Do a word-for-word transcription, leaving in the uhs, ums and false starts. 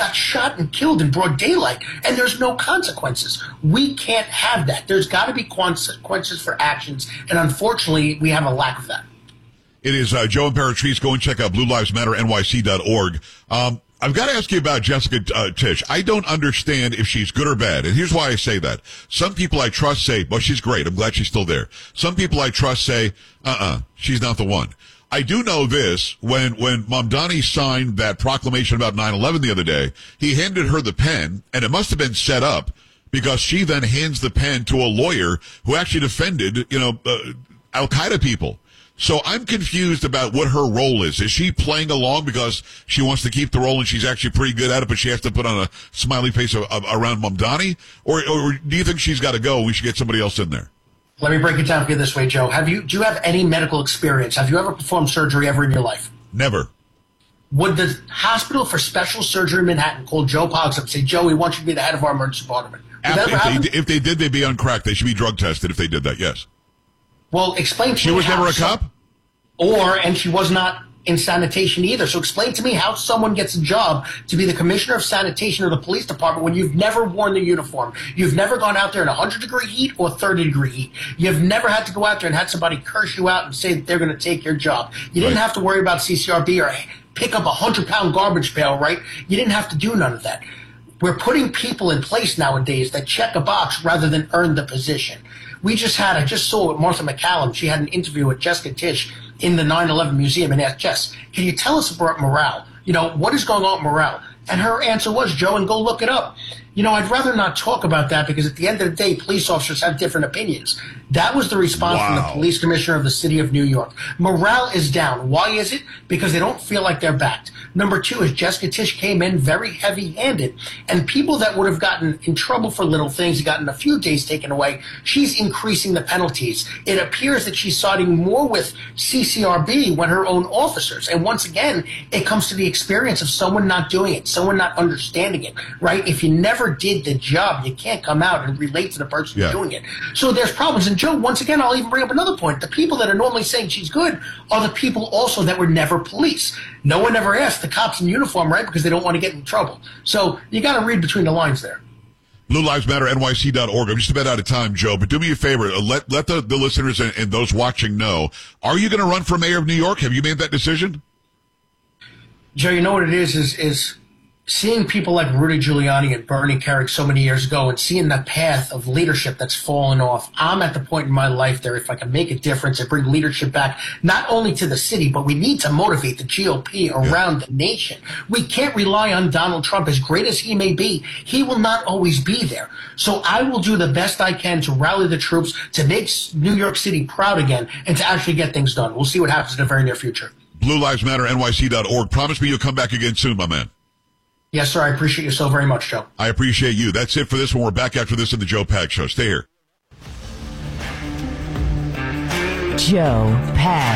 got shot and killed in broad daylight, and there's no consequences. We can't have that. There's got to be consequences for actions, and unfortunately, we have a lack of that. It is uh, Joe Imperatrice. Go and check out blue lives matter N Y C dot org. Um, I've got to ask you about Jessica uh, Tisch. I don't understand if she's good or bad, and here's why I say that. Some people I trust say, well, she's great. I'm glad she's still there. Some people I trust say, uh-uh, she's not the one. I do know this. When when Mamdani signed that proclamation about nine eleven the other day, he handed her the pen, and it must have been set up because she then hands the pen to a lawyer who actually defended, you know, uh, Al-Qaeda people. So I'm confused about what her role is. Is she playing along because she wants to keep the role and she's actually pretty good at it, but she has to put on a smiley face of, of, around Mamdani? Or, or do you think she's got to go and we should get somebody else in there? Let me break it down for you this way, Joe. Have you, do you have any medical experience? Have you ever performed surgery ever in your life? Never. Would the Hospital for Special Surgery in Manhattan call Joe Poggs up and say, Joe, we want you to be the head of our emergency department? After, if, they, if they did, they'd be on crack. They should be drug tested if they did that, yes. Well, explain to me. She was never a cop? Or, and she was not in sanitation either. So explain to me how someone gets a job to be the commissioner of sanitation of the police department when you've never worn the uniform. You've never gone out there in one hundred degree heat or thirty degree heat. You've never had to go out there and had somebody curse you out and say that they're going to take your job. You didn't right. have to worry about C C R B or pick up a one hundred pound garbage pail, right? You didn't have to do none of that. We're putting people in place nowadays that check a box rather than earn the position. We just had, I just saw with Martha McCallum, she had an interview with Jessica Tisch in the nine eleven museum and asked Jess, can you tell us about morale? You know, what is going on with morale? And her answer was, Joe, and go look it up. You know, I'd rather not talk about that because at the end of the day, police officers have different opinions. That was the response wow. from the police commissioner of the city of New York. Morale is down. Why is it? Because they don't feel like they're backed. Number two is Jessica Tisch came in very heavy-handed, and people that would have gotten in trouble for little things, gotten a few days taken away, she's increasing the penalties. It appears that she's siding more with C C R B when her own officers. And once again, it comes to the experience of someone not doing it, someone not understanding it, right? If you never did the job, you can't come out and relate to the person yeah. doing it. So there's problems. And Joe, once again, I'll even bring up another point. The people that are normally saying she's good are the people also that were never police. No one ever asked the cops in uniform, right? Because they don't want to get in trouble. So you got to read between the lines there. blue lives matter N Y C dot org. I'm just about out of time, Joe, but do me a favor. Let let the, the listeners and, and those watching know. Are you going to run for mayor of New York? Have you made that decision? Joe, you know what it is, is, is seeing people like Rudy Giuliani and Bernie Kerik so many years ago and seeing the path of leadership that's fallen off. I'm at the point in my life there, if I can make a difference and bring leadership back, not only to the city, but we need to motivate the G O P around the nation. We can't rely on Donald Trump. As great as he may be, he will not always be there. So I will do the best I can to rally the troops, to make New York City proud again, and to actually get things done. We'll see what happens in the very near future. blue lives matter N Y C dot org. Promise me you'll come back again soon, my man. Yes, sir. I appreciate you so very much, Joe. I appreciate you. That's it for this one. We're back after this in the Joe Pags Show. Stay here. Joe Pags.